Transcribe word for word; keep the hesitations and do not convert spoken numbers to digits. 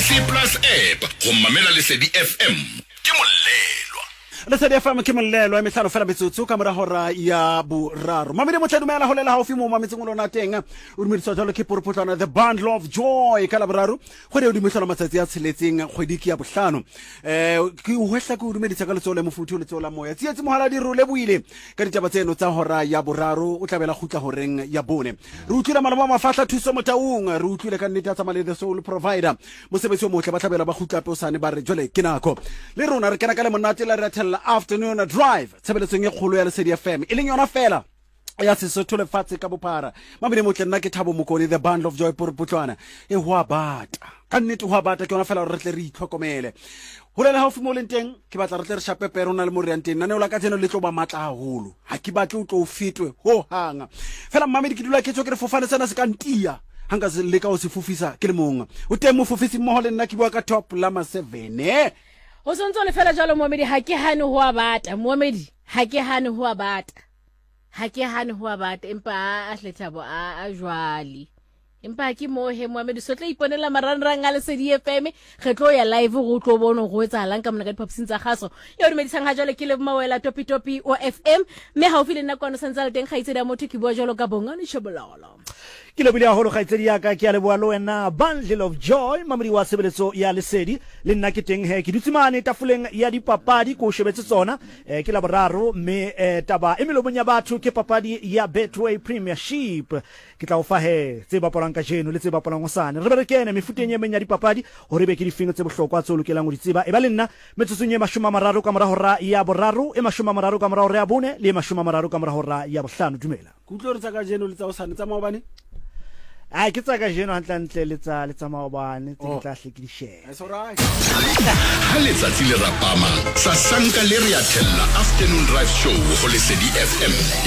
SABC Plus app go mamela Lesedi F M ke molelwa. Lesedi F M ke molelwa e mehlano fela metsotso ka mora hora ya boraro. Mamedi motla dumela ho lela haufi mo mametseng lona teng. O dumediswa jalo ke Poropotlana the Bundle of Joy ka la boraro. Go re o dumediswa matsatsi a tsheletseng kgwedi ke ya bohlano. Eh ke o hwehla ke o dumedisa ka letsola mofuthu letsola moya. Tsietsi mohala di role buile ka ditaba tseno tsa hora ya boraro o tlabela khutla horeng ya bone. Re utlwile malamo a mafahla thuso motaung, re utlwile ka nnete tsa male the soul provider. Mosebetsi o motle ba tlabela ba khutla posane ba re jole ke nako. Le rona re kana ka le monate la re tella afternoon drive tshebeletsong e kgolo ya Lesedi F M e leng yona fela ya Sesotho le fatshe ka bophara. Mamedi motle nna ke Thabo Mokoni the Bundle of Joy Poropotlana e hwa bata ka nnete hwa bata ke yona fela re tle re itlhokomele ho le haufi mo lenteng ke batla re tle re shape pero na le mo rianteng nna ne o la ka tseno le tlo ba matla haholo ha ke batle o tlo fitwe ho hanga fela mamedi ke dula ke tsho ke re fofane tsena se ka ntia hanga se le ka o se fofisa ke le mong o teng mo fofisi mo ho le nna ke bua ka top lama seven eh o sontso le fela jalo Mohamedi ha ke hane ho abata Mohamedi ha ke hane ho abata ha ke hane ho abata empa a hlethabo a a jwali empa ke mo he Mohamedi so tla iponela maranrang a Lesedi F M re tlo ya live go tlo bona go etsa halang ka mona ka dipapsing tsa gaso yo dumedisang ha jalo ke le mawela topi topi o F M me haufi le nna kwano santsa le teng khaitsedi ya motho ke bua jalo ka bongane shebolala ke le bile haholo khaitsedi ya ka ke ya le bua lo wena Bundle of Joy mamedi wa sebeletso ya Lesedi le nna ke teng he ke dutsimane tafoleng ya dipapadi ko shebetse tsona eh, ke la boraro me eh, taba emelobong ya batho ke papadi ya Betway Premiership ke tla o fa he tse bapalang ka jeno le tse bapalang osane re berekene mefuteng ye menya dipapadi hore be ke difingo tse bohlokwa tse lokelang go ditseba e ba le nna metsotsong ye mashoma mararo ka mora hora ya boraro e mashoma mararo ka mora hora ya bone le mashoma mararo ka mora hora ya bohlano dumela kutlo re tsa ka jeno le tsa osane tsa maobane ai ke tsa ka jeno hantlantle le tsa le tsa maobane tse ke tla hle ke di share it's all right ha letsatsi le rapama sa sanka le re ya thella afternoon drive show go Lesedi F M